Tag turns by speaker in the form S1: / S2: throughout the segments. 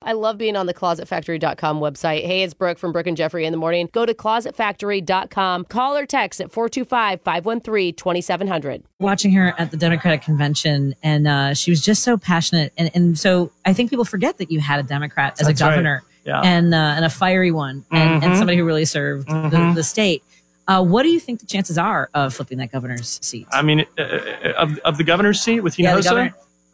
S1: I love being on the ClosetFactory.com website. Hey, it's Brooke from Brooke and Jeffrey in the morning. Go to ClosetFactory.com. Call or text at 425-513-2700.
S2: Watching her at the Democratic convention, and she was just so passionate. And so I think people forget that you had a Democrat as a governor, and a fiery one, and somebody who really served the state. What do you think the chances are of flipping that governor's seat?
S3: I mean, of the governor's seat with Hinojosa?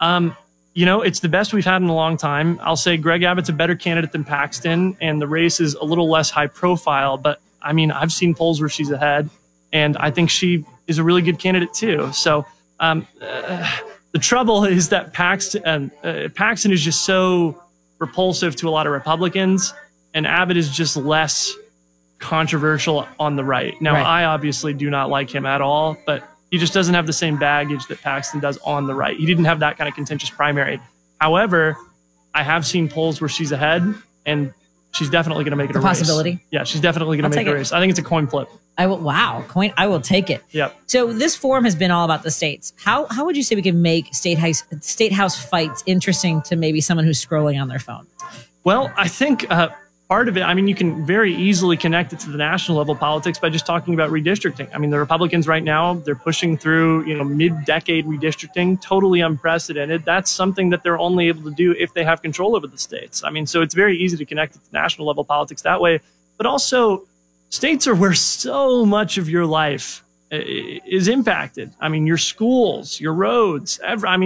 S3: It's the best we've had in a long time. I'll say Greg Abbott's a better candidate than Paxton, and the race is a little less high profile. But, I mean, I've seen polls where she's ahead, and I think she is a really good candidate, too. So the trouble is that Paxton is just so repulsive to a lot of Republicans, and Abbott is just less controversial on the right. Now, I obviously do not like him at all, but he just doesn't have the same baggage that Paxton does on the right. He didn't have that kind of contentious primary. However, I have seen polls where she's ahead, and she's definitely going to make it a
S2: possibility.
S3: Race. Yeah, she's definitely going to make a race. I think it's a coin flip.
S2: I will take it.
S3: Yep.
S2: So this forum has been all about the states. How would you say we can make state house fights interesting to maybe someone who's scrolling on their phone?
S3: Well, I think part of it, I mean, you can very easily connect it to the national level politics by just talking about redistricting. I mean, the Republicans right now, they're pushing through, mid-decade redistricting, totally unprecedented. That's something that they're only able to do if they have control over the states. I mean, so it's very easy to connect it to national level politics that way. But also, states are where so much of your life is impacted. I mean, your schools, your roads,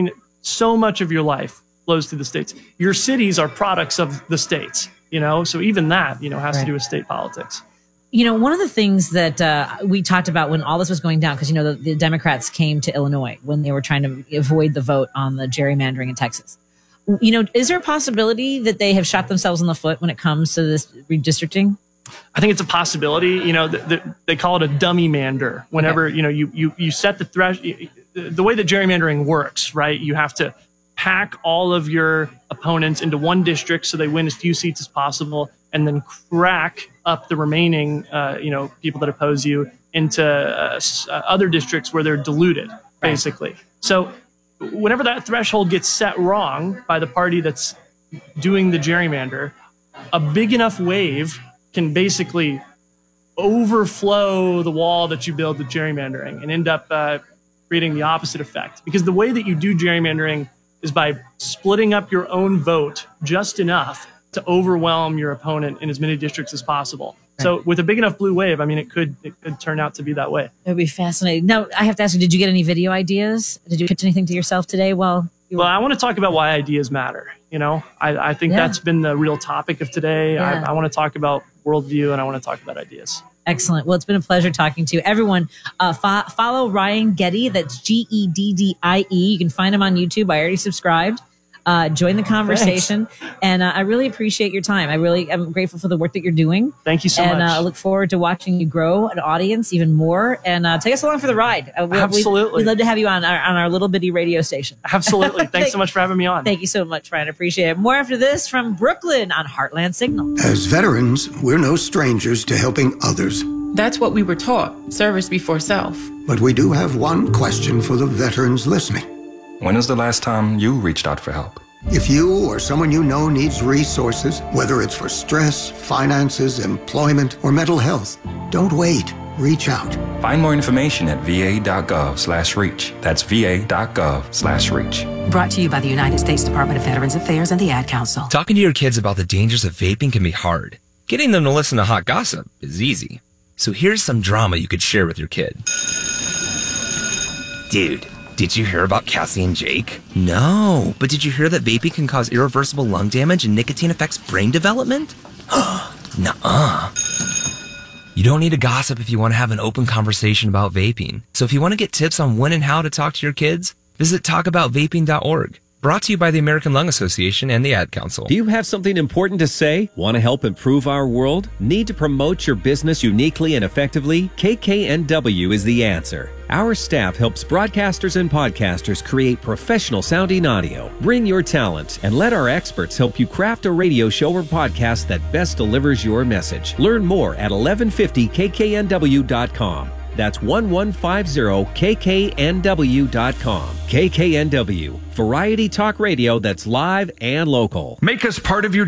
S3: so much of your life flows through the states. Your cities are products of the states. So even that, has to do with state politics.
S2: One of the things that we talked about when all this was going down, because, the Democrats came to Illinois when they were trying to avoid the vote on the gerrymandering in Texas. Is there a possibility that they have shot themselves in the foot when it comes to this redistricting?
S3: I think it's a possibility. They call it a dummy mander. Whenever, you set the threshold, the way that gerrymandering works, right? You have to pack all of your opponents into one district so they win as few seats as possible, and then crack up the remaining, people that oppose you into other districts where they're diluted, basically. So whenever that threshold gets set wrong by the party that's doing the gerrymander, a big enough wave can basically overflow the wall that you build with gerrymandering and end up creating the opposite effect. Because the way that you do gerrymandering is by splitting up your own vote just enough to overwhelm your opponent in as many districts as possible. Right. So with a big enough blue wave, I mean, it could turn out to be that way.
S2: It would be fascinating. Now, I have to ask you, did you get any video ideas? Did you pitch anything to yourself today? Well,
S3: I want to talk about why ideas matter. I think that's been the real topic of today. Yeah. I want to talk about worldview, and I want to talk about ideas.
S2: Excellent. Well, it's been a pleasure talking to you. Everyone, follow Ryan Geddy. That's Geddie. You can find him on YouTube. I already subscribed. Join the conversation. Thanks. And I really appreciate your time. I'm grateful for the work that you're doing.
S3: Thank you so much.
S2: And I look forward to watching you grow an audience even more. And take us along for the ride.
S3: Absolutely.
S2: We'd love to have you on our little bitty radio station.
S3: Absolutely. Thanks so much for having me on.
S2: Thank you so much, Ryan. I appreciate it. More after this from Brooklyn on Heartland Signal.
S4: As veterans, we're no strangers to helping others.
S5: That's what we were taught, service before self.
S4: But we do have one question for the veterans listening.
S6: When was the last time you reached out for help?
S4: If you or someone you know needs resources, whether it's for stress, finances, employment, or mental health, don't wait. Reach out.
S6: Find more information at va.gov/reach. That's va.gov/reach.
S7: Brought to you by the United States Department of Veterans Affairs and the Ad Council.
S8: Talking to your kids about the dangers of vaping can be hard. Getting them to listen to hot gossip is easy. So here's some drama you could share with your kid. Dude, did you hear about Cassie and Jake? No, but did you hear that vaping can cause irreversible lung damage and nicotine affects brain development? Nuh-uh. You don't need to gossip if you want to have an open conversation about vaping. So if you want to get tips on when and how to talk to your kids, visit talkaboutvaping.org. Brought to you by the American Lung Association and the Ad Council.
S9: Do you have something important to say? Want to help improve our world? Need to promote your business uniquely and effectively? KKNW is the answer. Our staff helps broadcasters and podcasters create professional sounding audio. Bring your talent and let our experts help you craft a radio show or podcast that best delivers your message. Learn more at 1150kknw.com. That's 1150kknw.com. KKNW, variety talk radio that's live and local.
S10: Make us part of your